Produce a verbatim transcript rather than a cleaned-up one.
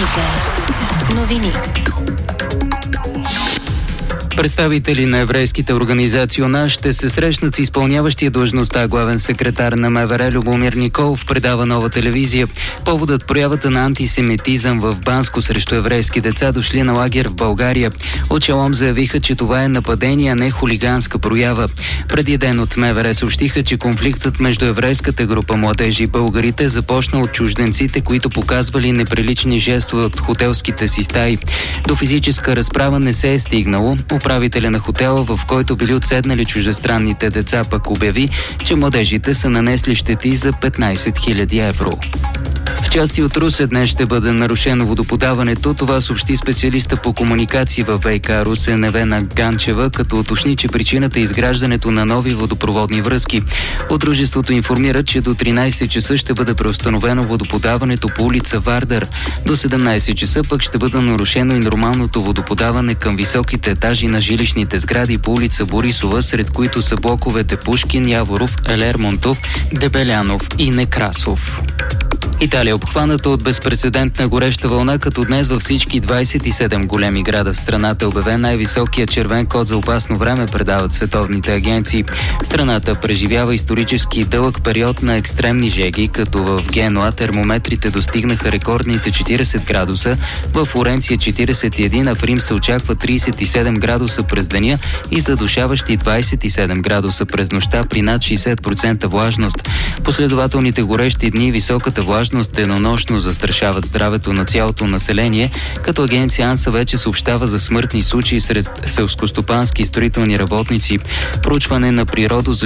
Радио новини. Представители на еврейските организации у нас ще се срещнат с изпълняващия длъжността главен секретар на МВР Любомир Николов, предава Нова телевизия. Поводът проявата на антисемитизъм в Банско срещу еврейски деца, дошли на лагер в България. От Шалом заявиха, че това е нападение, а не хулиганска проява. Преди ден от МВР съобщиха, че конфликтът между еврейската група младежи и българите започна от чужденците, които показвали неприлични жестове от хотелските си стаи. До физическа разправа не се е стигнало. Управителя на хотела, в който били отседнали чуждестранните деца, пък обяви, че младежите са нанесли щети за петнайсет хиляди евро. В части от Русе днес ще бъде нарушено водоподаването. Това съобщи специалиста по комуникации във ВиК Русе Невена Ганчева, като уточни, че причината е изграждането на нови водопроводни връзки. От дружеството информира, че до тринайсет часа ще бъде преустановено водоподаването по улица Вардар. До седемнайсет часа пък ще бъде нарушено и нормалното водоподаване към високите етажи на жилищните сгради по улица Борисова, сред които са блоковете Пушкин, Яворов, Елермонтов, Дебелянов и Некрасов. Италия е обхваната от безпрецедентна гореща вълна, като днес във всички двайсет и седем големи града в страната е обявен най-високия червен код за опасно време, предават световните агенции. Страната преживява исторически дълъг период на екстремни жеги, като в Генуа термометрите достигнаха рекордните четирийсет градуса, в Флоренция четирийсет и един, а в Рим се очаква трийсет и седем градуса през деня и задушаващи двайсет и седем градуса през нощта при над шейсет процента влажност. Последователните горещи дни и високата влажност денонощно застрашават здравето на цялото население, като агенция АНСА вече съобщава за смъртни случаи сред селскостопански и строителни работници. Проучване на природозащитните